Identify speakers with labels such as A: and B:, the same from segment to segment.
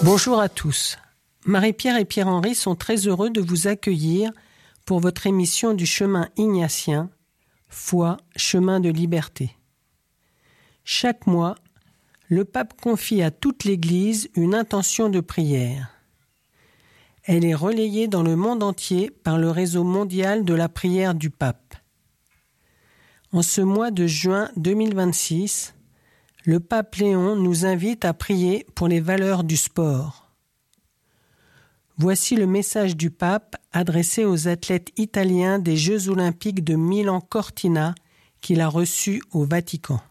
A: Bonjour à tous. Marie-Pierre et Pierre-Henri sont très heureux de vous accueillir pour votre émission du chemin ignatien, Foi, chemin de liberté. Chaque mois, le pape confie à toute l'Église une intention de prière. Elle est relayée dans le monde entier par le réseau mondial de la prière du pape. En ce mois de juin 2026, le pape Léon nous invite à prier pour les valeurs du sport. Voici le message du pape adressé aux athlètes italiens des Jeux olympiques de Milan-Cortina qu'il a reçus au Vatican.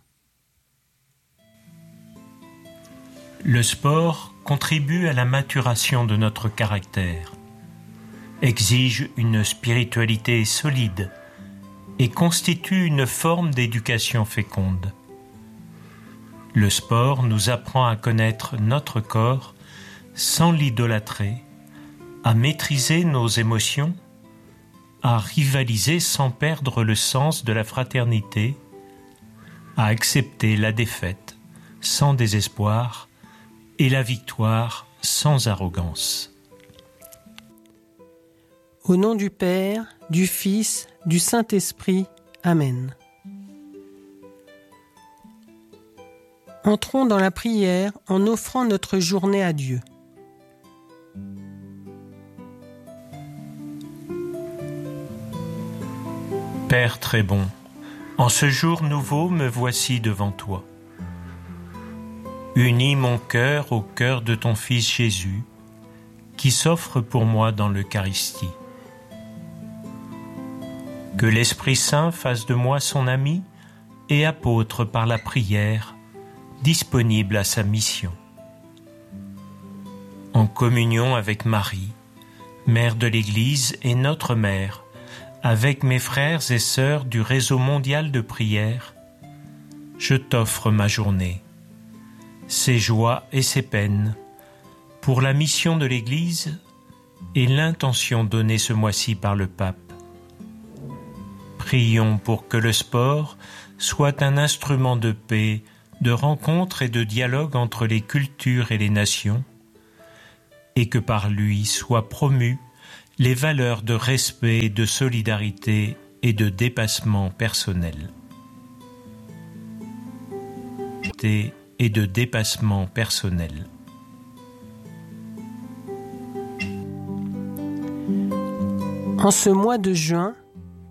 B: Le sport contribue à la maturation de notre caractère, exige une spiritualité solide et constitue une forme d'éducation féconde. Le sport nous apprend à connaître notre corps sans l'idolâtrer, à maîtriser nos émotions, à rivaliser sans perdre le sens de la fraternité, à accepter la défaite sans désespoir et la victoire sans arrogance.
A: Au nom du Père, du Fils, du Saint-Esprit. Amen. Entrons dans la prière en offrant notre journée à Dieu.
B: Père très bon, en ce jour nouveau me voici devant toi. Unis mon cœur au cœur de ton Fils Jésus, qui s'offre pour moi dans l'Eucharistie. Que l'Esprit Saint fasse de moi son ami et apôtre par la prière, disponible à sa mission. En communion avec Marie, Mère de l'Église et notre Mère, avec mes frères et sœurs du réseau mondial de prière, je t'offre ma journée, ses joies et ses peines, pour la mission de l'Église et l'intention donnée ce mois-ci par le pape. Prions pour que le sport soit un instrument de paix, de rencontre et de dialogue entre les cultures et les nations, et que par lui soient promues les valeurs de respect, de solidarité et de dépassement personnel. Et de dépassement personnel.
A: En ce mois de juin,